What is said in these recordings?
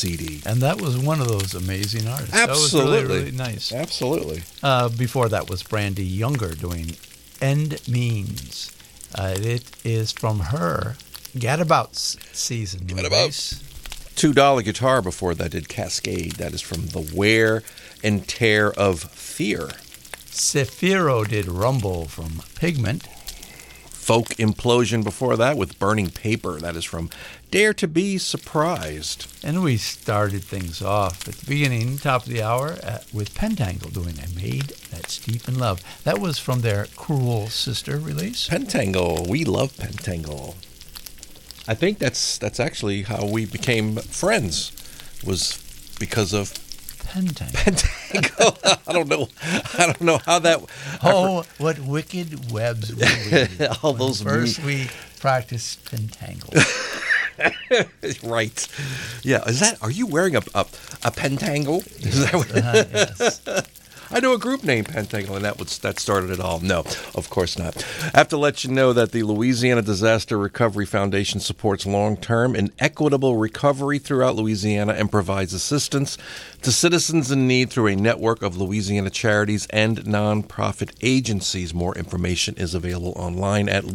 CD. And that was one of those amazing artists. Absolutely. That was really, really nice. Absolutely. Before that was Brandy Younger doing End Means. It is from her Gadabout's season. Gadabout. $2 guitar before that did Cascade. That is from The Wear and Tear of Fear. Sephiro did Rumble from Pigment. Folk Implosion before that with Burning Paper. That is from Dare to Be Surprised. And we started things off at the beginning, top of the hour, with Pentangle doing I Made That Steep in Love. That was from their Cruel Sister release. Pentangle. We love Pentangle. I think that's actually how we became friends, was because of Pentangle. I don't know how that. Oh, what wicked webs we weaved. All those first we practiced Pentangle. Right. Yeah. Are you wearing a Pentangle? Is that what? Yes. I know a group named Pentangle, and that started it all. No, of course not. I have to let you know that the Louisiana Disaster Recovery Foundation supports long-term and equitable recovery throughout Louisiana and provides assistance to citizens in need through a network of Louisiana charities and nonprofit agencies. More information is available online at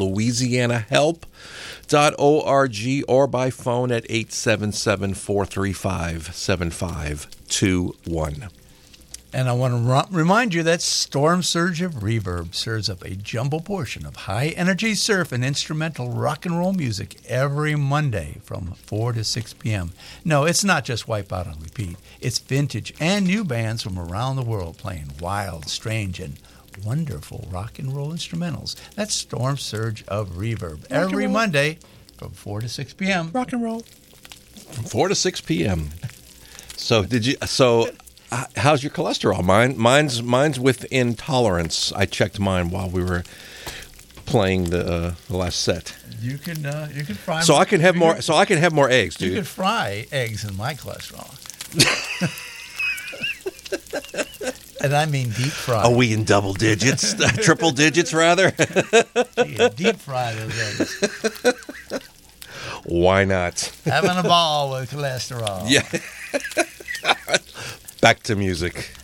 louisianahelp.org or by phone at 877-435-7521. And I want to remind you that Storm Surge of Reverb serves up a jumbo portion of high-energy surf and instrumental rock and roll music every Monday from 4 to 6 p.m. No, it's not just Wipeout on repeat. It's vintage and new bands from around the world playing wild, strange, and wonderful rock and roll instrumentals. That's Storm Surge of Reverb every Monday from 4 to 6 p.m. Rock and roll. From 4 to 6 p.m. So how's your cholesterol? Mine's within tolerance. I checked mine while we were playing the last set. You can fry. So I can have more. So I can have more eggs, dude. You could fry eggs in my cholesterol. And I mean deep fry. Are we in double digits? Triple digits, rather? Deep fry those eggs. Why not? Having a ball with cholesterol. Yeah. Back to music.